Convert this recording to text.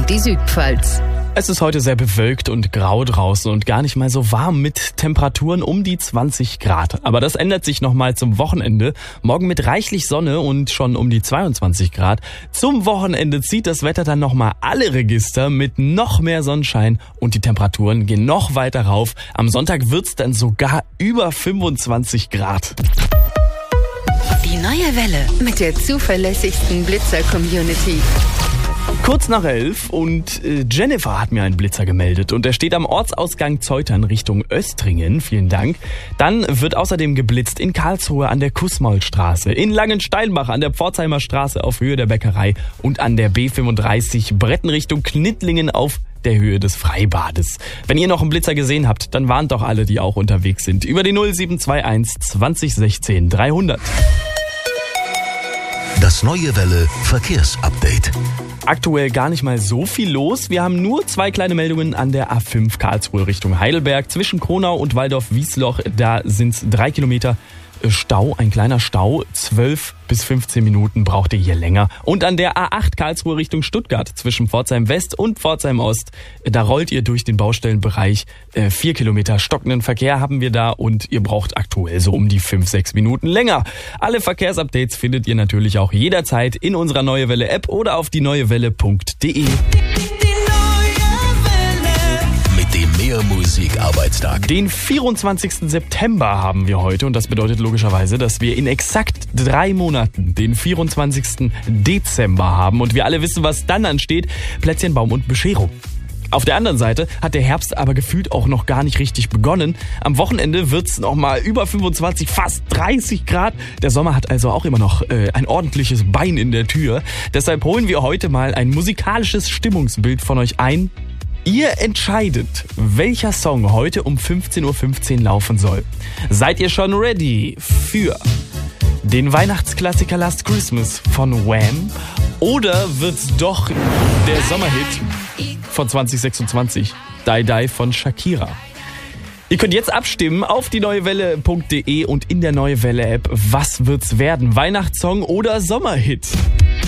die Südpfalz. Es ist heute sehr bewölkt und grau draußen und gar nicht mal so warm mit Temperaturen um die 20 Grad. Aber das ändert sich nochmal zum Wochenende. Morgen mit reichlich Sonne und schon um die 22 Grad. Zum Wochenende zieht das Wetter dann nochmal alle Register mit noch mehr Sonnenschein und die Temperaturen gehen noch weiter rauf. Am Sonntag wird's dann sogar über 25 Grad. Die neue Welle mit der zuverlässigsten Blitzer-Community. Kurz nach 11 und Jennifer hat mir einen Blitzer gemeldet und er steht am Ortsausgang Zeutern Richtung Östringen. Vielen Dank. Dann wird außerdem geblitzt in Karlsruhe an der Kußmollstraße, in Langensteinbach an der Pforzheimer Straße auf Höhe der Bäckerei und an der B35 Bretten Richtung Knittlingen auf der Höhe des Freibades. Wenn ihr noch einen Blitzer gesehen habt, dann warnt doch alle, die auch unterwegs sind. Über die 0721 2016 300. Das neue Welle Verkehrsupdate. Aktuell gar nicht mal so viel los. Wir haben nur 2 kleine Meldungen an der A5 Karlsruhe Richtung Heidelberg. Zwischen Kronau und Waldorf-Wiesloch, da sind es 3 Kilometer Stau, ein kleiner Stau. 12 bis 15 Minuten braucht ihr hier länger. Und an der A8 Karlsruhe Richtung Stuttgart zwischen Pforzheim West und Pforzheim Ost, da rollt ihr durch den Baustellenbereich. 4 Kilometer stockenden Verkehr haben wir da und ihr braucht aktuell so um die 5-6 Minuten länger. Alle Verkehrsupdates findet ihr natürlich auch jederzeit in unserer Neue Welle App oder auf dieneuewelle.de. Mehr Musik-Arbeitstag. Den 24. September haben wir heute und das bedeutet logischerweise, dass wir in exakt 3 Monaten den 24. Dezember haben und wir alle wissen, was dann ansteht: Plätzchen, Baum und Bescherung. Auf der anderen Seite hat der Herbst aber gefühlt auch noch gar nicht richtig begonnen. Am Wochenende wird's noch mal über 25, fast 30 Grad. Der Sommer hat also auch immer noch ein ordentliches Bein in der Tür. Deshalb holen wir heute mal ein musikalisches Stimmungsbild von euch ein. Ihr entscheidet, welcher Song heute um 15:15 Uhr laufen soll. Seid ihr schon ready für den Weihnachtsklassiker Last Christmas von Wham? Oder wird's doch der Sommerhit von 2026, Die Die von Shakira? Ihr könnt jetzt abstimmen auf dieneuewelle.de und in der Neue Welle App. Was wird's werden? Weihnachtssong oder Sommerhit?